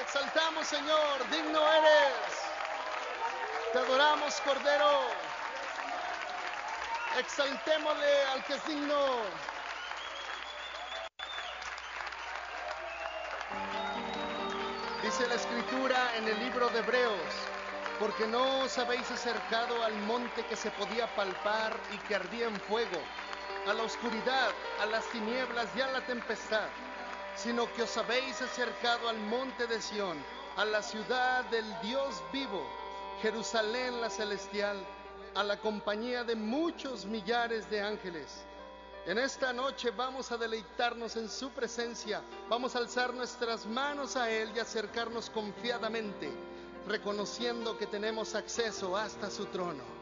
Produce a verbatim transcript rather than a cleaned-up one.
exaltamos, Señor, digno eres. Te adoramos, Cordero. Exaltémosle al que es digno. Dice la Escritura en el libro de Hebreos: porque no os habéis acercado al monte que se podía palpar y que ardía en fuego, a la oscuridad, a las tinieblas y a la tempestad, sino que os habéis acercado al monte de Sión, a la ciudad del Dios vivo, Jerusalén la celestial, a la compañía de muchos millares de ángeles. En esta noche vamos a deleitarnos en su presencia, vamos a alzar nuestras manos a Él y acercarnos confiadamente, reconociendo que tenemos acceso hasta su trono.